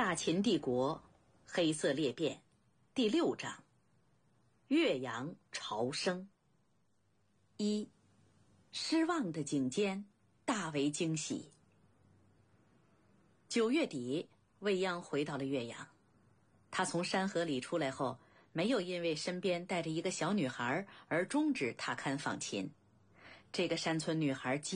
大秦帝国黑色裂变第6章岳阳朝生。1. 失望的颈间大为惊喜。9月底，未央回到了岳阳。他从山河里出来后，没有因为身边带着一个小女孩而终止踏勘访秦。这个山村女孩